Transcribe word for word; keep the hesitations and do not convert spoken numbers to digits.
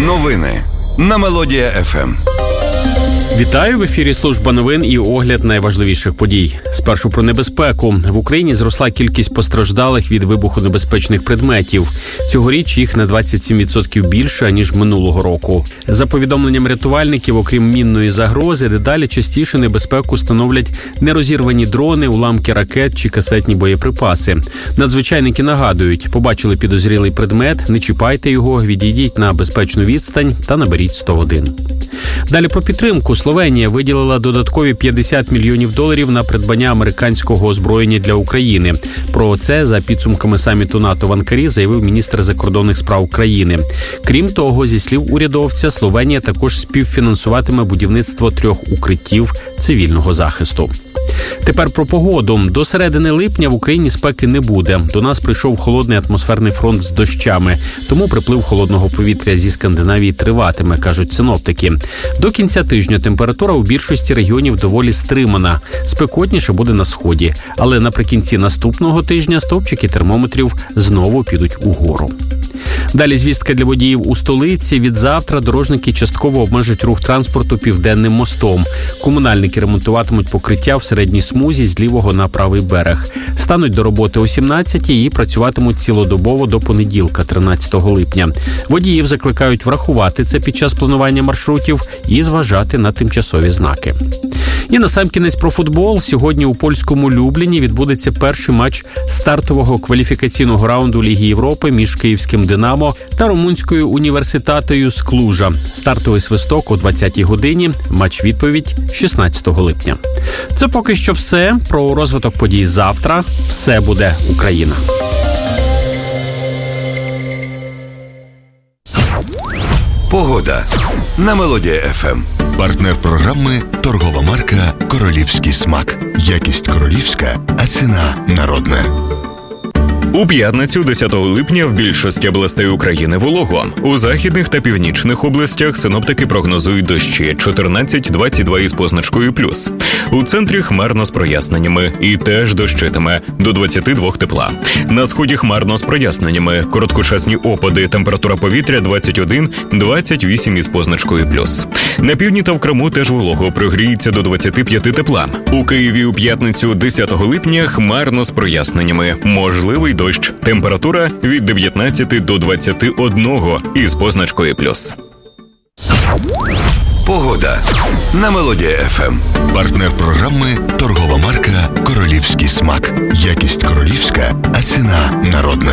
Новини на Мелодія еф ем. Вітаю, в ефірі служба новин і огляд найважливіших подій. Спершу про небезпеку. В Україні зросла кількість постраждалих від вибухонебезпечних предметів. Цьогоріч їх на двадцять сім відсотків більше, ніж минулого року. За повідомленням рятувальників, окрім мінної загрози, дедалі частіше небезпеку становлять нерозірвані дрони, уламки ракет чи касетні боєприпаси. Надзвичайники нагадують, побачили підозрілий предмет, не чіпайте його, відійдіть на безпечну відстань та наберіть сто один. Далі про підтримку. Словенія виділила додаткові п'ятдесят мільйонів доларів на придбання американського озброєння для України. Про це за підсумками саміту НАТО в Анкарі заявив міністр закордонних справ країни. Крім того, зі слів урядовця, Словенія також співфінансуватиме будівництво трьох укриттів цивільного захисту. Тепер про погоду. До середини липня в Україні спеки не буде. До нас прийшов холодний атмосферний фронт з дощами. Тому приплив холодного повітря зі Скандинавії триватиме, кажуть синоптики. До кінця тижня температура у більшості регіонів доволі стримана. Спекотніше буде на сході. Але наприкінці наступного тижня стовпчики термометрів знову підуть угору. Далі звістка для водіїв у столиці. Від завтра дорожники частково обмежать рух транспорту Південним мостом. Комунальники ремонтуватимуть покриття в середній смузі з лівого на правий берег. Стануть до роботи о сімнадцятій і працюватимуть цілодобово до понеділка, тринадцятого липня. Водіїв закликають врахувати це під час планування маршрутів і зважати на тимчасові знаки. І насамкінець про футбол. Сьогодні у польському Любліні відбудеться перший матч стартового кваліфікаційного раунду Ліги Європи між київським «Динамо» та румунською університатою з Клужа. Стартовий свисток о двадцятій годині, матч-відповідь шістнадцятого липня. Це поки що все. Про розвиток подій завтра. Все буде Україна. Погода на Мелодія еф ем. Партнер програми – торгова марка «Королівський смак». Якість королівська, а ціна народна. У п'ятницю, десятого липня, в більшості областей України волого. У західних та північних областях синоптики прогнозують дощі чотирнадцять - двадцять два із позначкою плюс. У центрі хмарно з проясненнями і теж дощитиме до двадцяти двох тепла. На сході хмарно з проясненнями, короткочасні опади, температура повітря двадцять один - двадцять вісім із позначкою плюс. На півдні та в Криму теж волого, прогріється до двадцяти п'яти тепла. У Києві у п'ятницю, десятого липня, хмарно з проясненнями, можливий дощ. Температура від дев'ятнадцяти до двадцяти одного із позначкою плюс. Погода на Мелодія еф ем. Партнер програми – торгова марка «Королівський смак». Якість королівська, а ціна народна.